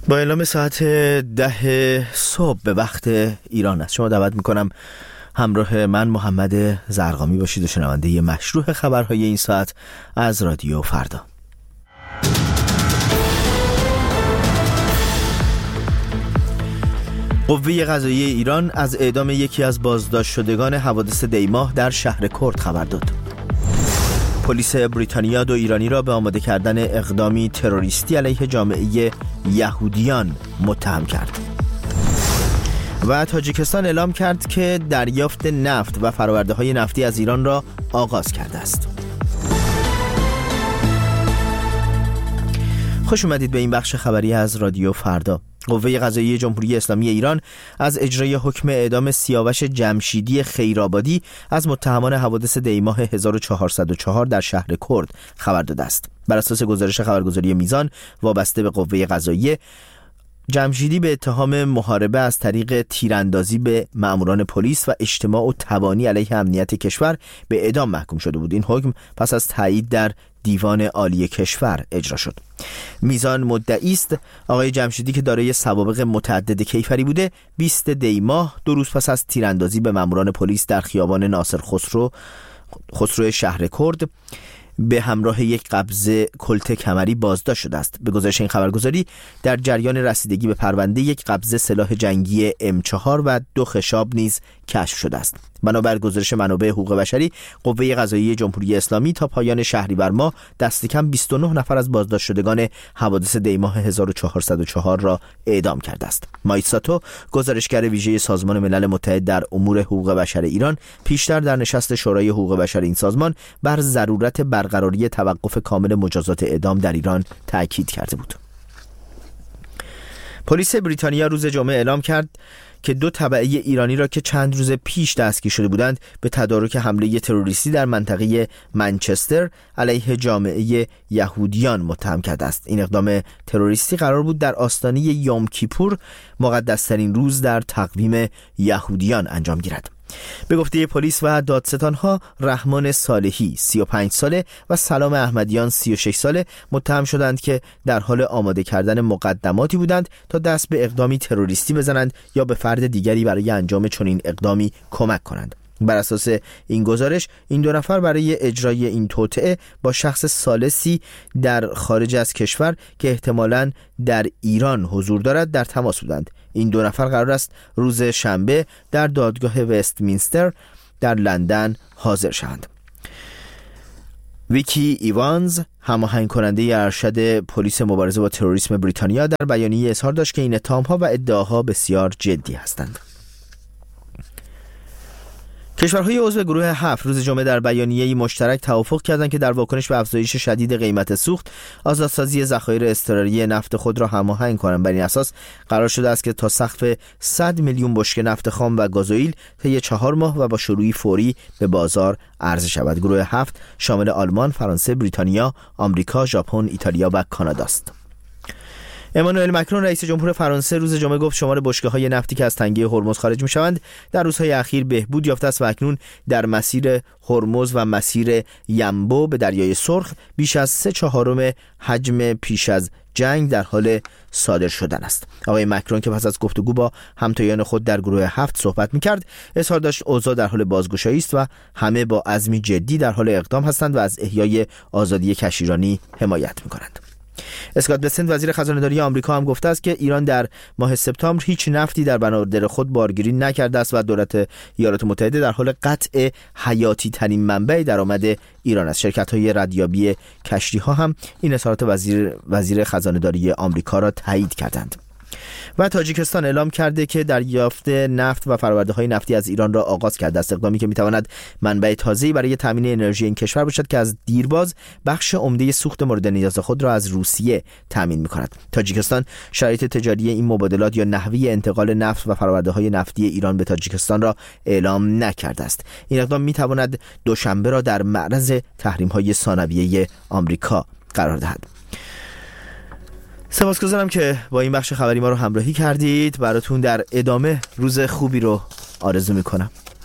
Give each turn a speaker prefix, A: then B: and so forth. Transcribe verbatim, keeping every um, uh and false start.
A: با اعلام ساعت ده صبح به وقت ایران است شما دعوت میکنم همراه من محمد زرقامی باشید و شنونده مشروع خبرهای این ساعت از رادیو فردا. قوه قضاییه ایران از اعدام یکی از بازداشت شدگان حوادث دیماه در شهر کرد خبر داد. پلیس بریتانیا دو ایرانی را به آماده کردن اقدامی تروریستی علیه جامعه یهودیان متهم کرد. و تاجیکستان اعلام کرد که دریافت نفت و فرآورده‌های نفتی از ایران را آغاز کرده است. خوش اومدید به این بخش خبری از رادیو فردا. قوه قضاییه جمهوری اسلامی ایران از اجرای حکم اعدام سیاوش جمشیدی خیرآبادی از متهمان حوادث دیماه هزار و چهارصد و چهار در شهر کرد خبر داده است. بر اساس گزارش خبرگزاری میزان وابسته به قوه قضاییه، جمشیدی به اتهام محاربه از طریق تیراندازی به مأموران پلیس و اجتماع و تبانی علیه امنیت کشور به اعدام محکوم شده بود. این حکم پس از تایید در دیوان عالی کشور اجرا شد. میزان مدعی است آقای جمشیدی که دارای سوابق متعدد کیفری بوده، بیست دی ماه دو روز پس از تیراندازی به مأموران پلیس در خیابان ناصر خسرو خسرو شهر کرد به همراه یک قبضه کلت کمری بازداشت شده است. به گزارش این خبرگزاری، در جریان رسیدگی به پرونده یک قبضه سلاح جنگی ام چهار و دو خشاب نیز کشف شده است. بنابر گزارش منابع حقوق بشری، قوه قضاییه جمهوری اسلامی تا پایان شهریور ماه دست کم بیست و نه نفر از بازداشت شدگان حوادث دیماه هزار و چهارصد و چهار را اعدام کرده است. مایساتو، گزارشگر ویژه سازمان ملل متحد در امور حقوق بشر ایران، پیشتر در نشست شورای حقوق بشر این سازمان بر ضرورت برقراری توقف کامل مجازات اعدام در ایران تاکید کرده بود. پلیس بریتانیا روز جمعه اعلام کرد که دو تبعی ایرانی را که چند روز پیش دستگیر شده بودند به تدارک حمله تروریستی در منطقه منچستر علیه جامعه یهودیان متهم کرده است. این اقدام تروریستی قرار بود در آستانه یوم کیپور، مقدس‌ترین روز در تقویم یهودیان، انجام گیرد. به گفته پلیس و دادستانها، رحمان صالحی سی و پنج ساله و سلام احمدیان سی و شش ساله متهم شدند که در حال آماده کردن مقدماتی بودند تا دست به اقدامی تروریستی بزنند یا به فرد دیگری برای انجام چنین اقدامی کمک کنند. بر اساس این گزارش، این دو نفر برای اجرای این توطئه با شخص ثالثی در خارج از کشور که احتمالاً در ایران حضور دارد در تماس بودند. این دو نفر قرار است روز شنبه در دادگاه وستمینستر در لندن حاضر شوند. ویکی ایوانز، هماهنگ کننده ارشد پلیس مبارزه با تروریسم بریتانیا، در بیانیه اظهار داشت که این اتهام‌ها و ادعاها بسیار جدی هستند. کشورهای عضو گروه هفت روز جمعه در بیانیه‌ای مشترک توافق کردند که در واکنش به افزایش شدید قیمت سوخت، آزادسازی ذخایر اضطراری نفت خود را هماهنگ کنند. بر این اساس قرار شده است که تا سقف صد میلیون بشکه نفت خام و گازوئیل طی چهار ماه و با شروعی فوری به بازار عرضه شود. گروه هفت شامل آلمان، فرانسه، بریتانیا، آمریکا، ژاپن، ایتالیا و کانادا است. امانوئل مکرون رئیس جمهور فرانسه روز جمعه گفت شمار بشکه‌های نفتی که از تنگه هرمز خارج می‌شوند در روزهای اخیر بهبود یافته است و اکنون در مسیر هرمز و مسیر ینبو به دریای سرخ بیش از سه چهارم حجم پیش از جنگ در حال صادر شدن است. آقای مکرون که پس از گفتگو با همتایان خود در گروه هفت صحبت می‌کرد، اظهار داشت اوضاع در حال بازگشایی است و همه با عزمی جدی در حال اقدام هستند و از احیای آزادی کشتیرانی حمایت می‌کنند. اسکات بسنت، وزیر خزانه‌داری آمریکا، هم گفته است که ایران در ماه سپتامبر هیچ نفتی در بنادر خود بارگیری نکرده است و دولت ایالات متحده در حال قطع حیاتی ترین منبع درآمد ایران است. شرکت‌های ردیابی کشتی‌ها هم این اظهارات وزیر وزیر خزانه‌داری آمریکا را تایید کردند. و تاجیکستان اعلام کرده که دریافت نفت و فرآورده‌های نفتی از ایران را آغاز کرده است، اقدامی که می‌تواند منبع تازه‌ای برای تامین انرژی این کشور باشد که از دیرباز بخش عمده سوخت مورد نیاز خود را از روسیه تامین می‌کند. تاجیکستان شرایط تجاری این مبادلات یا نحوه انتقال نفت و فرآورده‌های نفتی ایران به تاجیکستان را اعلام نکرده است. این اقدام می‌تواند دوشنبه را در معرض تحریم‌های ثانویه آمریکا قرار دهد. سپاسگزارم که با این بخش خبری ما رو همراهی کردید. براتون در ادامه روز خوبی رو آرزو میکنم.